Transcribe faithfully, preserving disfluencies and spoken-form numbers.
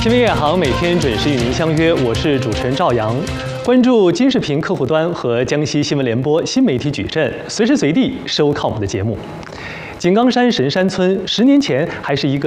新闻远航每天准时与您相约，我是主持人赵阳。关注金视频客户端和江西新闻联播新媒体矩阵，随时随地收看我们的节目。井冈山神山村十年前还是一个